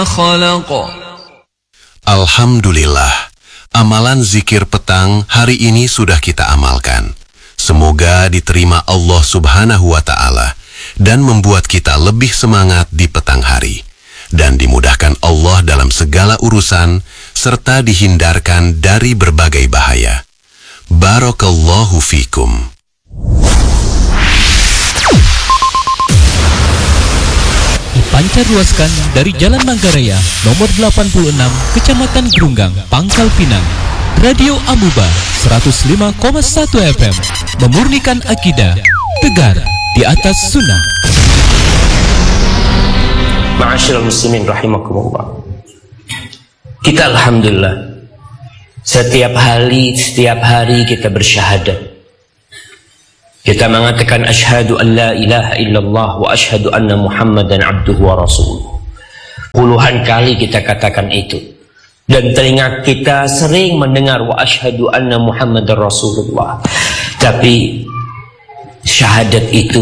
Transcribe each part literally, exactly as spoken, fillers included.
خلق. Alhamdulillah, amalan zikir petang hari ini sudah kita amalkan. Semoga diterima Allah Subhanahu wa Ta'ala dan membuat kita lebih semangat di petang hari, dan dimudahkan Allah dalam segala urusan serta dihindarkan dari berbagai bahaya. Barakallahu fikum. Dipancarluaskan dari Jalan Manggarai nomor delapan puluh enam, Kecamatan Gerunggang, Pangkal Pinang. Radio Amuba seratus lima koma satu F M, memurnikan akidah, tegar di atas sunnah. Ma'asyiral muslimin rahimakumullah. Kita alhamdulillah setiap hari setiap hari kita bersyahadat. Kita mengatakan asyhadu an la ilaha illallah wa asyhadu anna Muhammadan abduhu wa rasuluh. Puluhan kali kita katakan itu. Dan telinga kita sering mendengar wa asyhadu anna Muhammadar Rasulullah. Tapi syahadat itu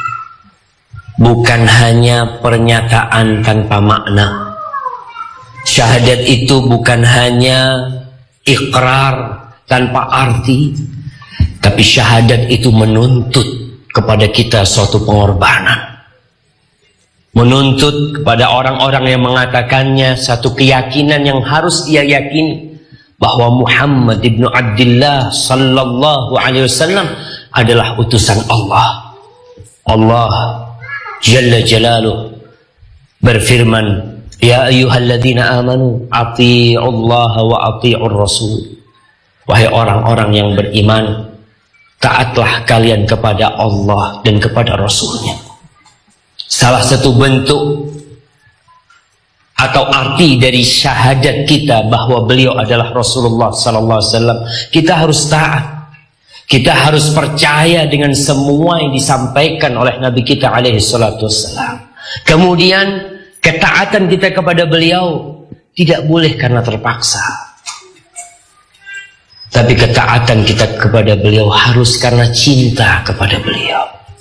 bukan hanya pernyataan tanpa makna. Syahadat itu bukan hanya ikrar tanpa arti. Tapi syahadat itu menuntut kepada kita suatu pengorbanan. Menuntut kepada orang-orang yang mengatakannya satu keyakinan yang harus dia yakini, bahwa Muhammad ibnu Abdullah sallallahu alaihi wasallam adalah utusan Allah. Allah Jalla Jalaluh berfirman, ya ayyuhalladzina amanu atii'ullaha wa atii'ur rasul. Wahai orang-orang yang beriman, taatlah kalian kepada Allah dan kepada Rasulnya. Salah satu bentuk atau arti dari syahadat kita bahwa beliau adalah Rasulullah sallallahu alaihi wasallam, kita harus taat. Kita harus percaya dengan semua yang disampaikan oleh Nabi kita alaihi salatu wassalam. Kemudian ketaatan kita kepada beliau tidak boleh karena terpaksa. Tapi ketaatan kita kepada beliau harus karena cinta kepada beliau.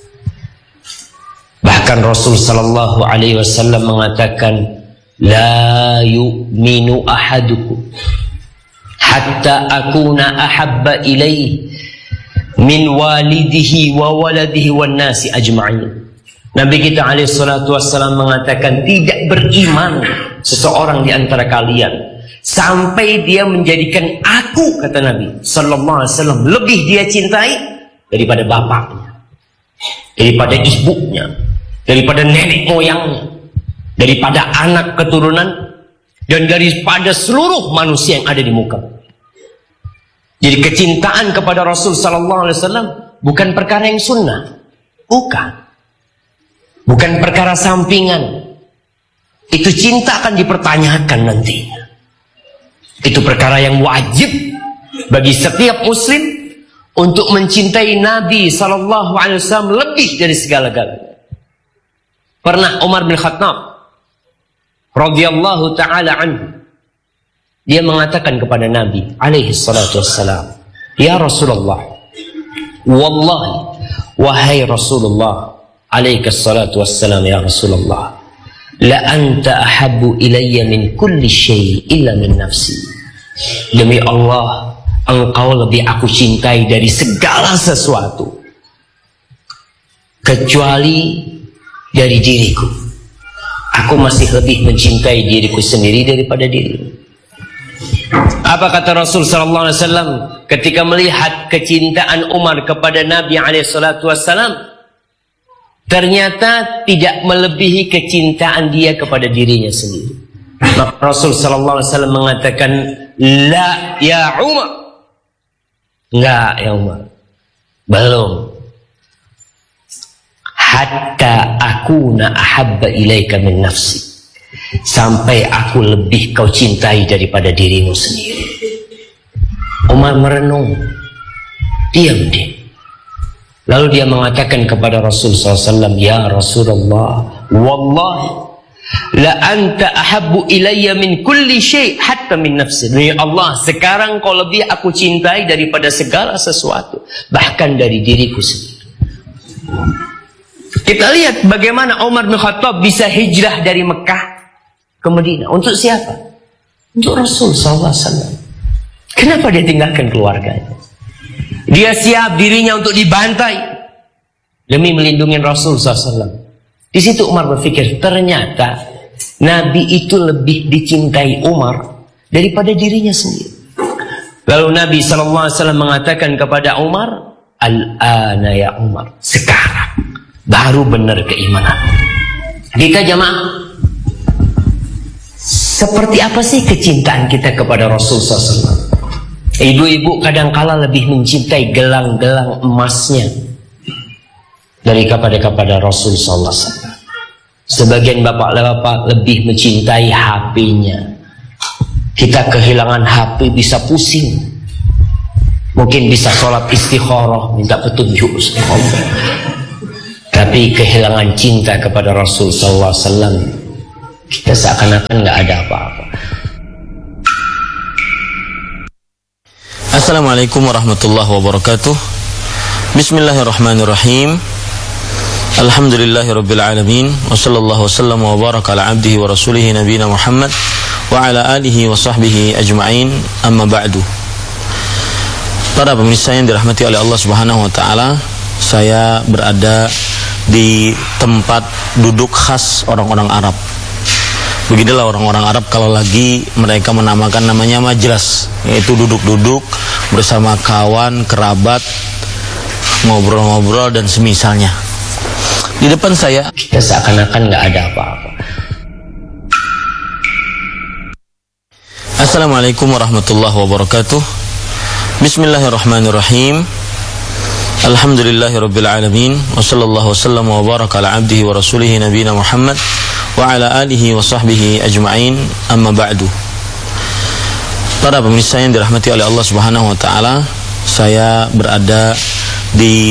Bahkan Rasul sallallahu alaihi wasallam mengatakan, la yu'minu ahadukum hatta akuna ahabba ilaihi min walidihi wa waladihi wan nasi ajma'in. Nabi kita alaihi salatu wassalam mengatakan, tidak beriman seseorang di antara kalian sampai dia menjadikan aku, kata Nabi sallallahu alaihi wasallam, lebih dia cintai daripada bapaknya, daripada ibunya, daripada nenek moyangnya, daripada anak keturunan, dan daripada seluruh manusia yang ada di muka. Jadi kecintaan kepada Rasul sallallahu alaihi wasallam bukan perkara yang sunnah, bukan, bukan perkara sampingan. Itu cinta akan dipertanyakan nantinya. Itu perkara yang wajib bagi setiap muslim untuk mencintai Nabi sallallahu alaihi wasallam lebih dari segala-galanya. Pernah Umar bin Khattab radhiyallahu taala anhu, dia mengatakan kepada Nabi alaihi salatu wassalam, ya Rasulullah, wallahi, wahai Rasulullah alaihi salatu wassalam, ya Rasulullah, la anta ahabbu ilayya min kulli syai' illa min nafsi. Demi Allah, engkau lebih aku cintai dari segala sesuatu kecuali dari diriku. Aku masih lebih mencintai diriku sendiri daripada dirimu. Apa kata Rasul sallallahu alaihi wasallam ketika melihat kecintaan Umar kepada Nabi alaihi salatu wasallam? Ternyata tidak melebihi kecintaan dia kepada dirinya sendiri. Maka Rasul sallallahu alaihi wasallam mengatakan, la ya Umar. Enggak ya Umar, belum. Hatta akuna ahabba ilaika min nafsi, sampai aku lebih kau cintai daripada dirimu sendiri. Umar merenung, diam-diam. Lalu dia mengatakan kepada Rasul sallallahu alaihi wasallam, ya Rasulullah, wallahi la anta ahabbu ilayya min kulli syai' hatta min nafsi. Demi Allah, sekarang kau lebih aku cintai daripada segala sesuatu, bahkan dari diriku sendiri. Kita lihat bagaimana Umar bin Khattab bisa hijrah dari Mekah ke Madinah. Untuk siapa? Untuk Rasul sallallahu alaihi wasallam. Kenapa dia tinggalkan keluarganya? Dia siap dirinya untuk dibantai demi melindungi Rasul sallallahu alaihi wasallam. Di situ Umar berpikir, ternyata Nabi itu lebih dicintai Umar daripada dirinya sendiri. Lalu Nabi sallallahu alaihi wasallam mengatakan kepada Umar, Al-ana ya Umar, sekarang baru benar keimanan. Kita jamaah, seperti apa sih kecintaan kita kepada Rasul sallallahu alaihi wasallam? Ibu-ibu kadangkala lebih mencintai gelang-gelang emasnya dari kepada kepada Rasul sallallahu alaihi wasallam. Sebagian bapak-bapak lebih mencintai H P-nya. Kita kehilangan H P bisa pusing. Mungkin bisa sholat istikharah, minta petunjuk sama Allah. Tapi kehilangan cinta kepada Rasul sallallahu alaihi wasallam, kita seakan-akan nggak ada apa-apa. Assalamualaikum warahmatullahi wabarakatuh. Bismillahirrahmanirrahim. Alhamdulillahirabbil alamin wa sallallahu wasallam wa baraka ala abdihi wa rasulihi nabiyina Muhammad wa ala alihi wa sahbihi ajma'in. Amma ba'du. Para pemirsa yang dirahmati oleh Allah Subhanahu wa taala, saya berada di tempat duduk khas orang-orang Arab. Beginilah orang-orang Arab kalau lagi mereka menamakan namanya majlis, yaitu duduk-duduk bersama kawan, kerabat, ngobrol-ngobrol dan semisalnya. Di depan saya, kita seakan-akan nggak ada apa-apa. Assalamualaikum warahmatullahi wabarakatuh. Bismillahirrahmanirrahim. Alhamdulillahirabbil alamin wa sallallahu wasallam wa baraka ala abdihi wa rasulihi nabiyina Muhammad wa ala alihi wa sahbihi ajma'in. Amma ba'du. Para pemirsa yang dirahmati oleh Allah Subhanahu wa taala, saya berada di